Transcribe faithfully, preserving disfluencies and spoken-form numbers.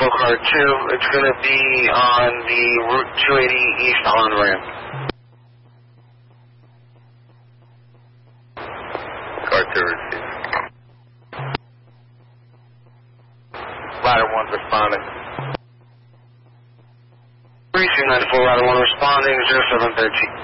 four car two. It's going to be on the Route two eighty East on ramp. Car two received. Ladder one responding. three two nine four, Ladder one responding, zero seven thirteen.